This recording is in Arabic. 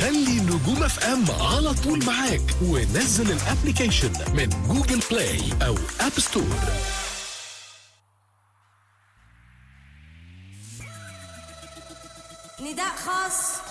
خلي نجوم اف ام على طول معاك، ونزل الابليكيشن من جوجل بلاي او اب ستور. نداء خاص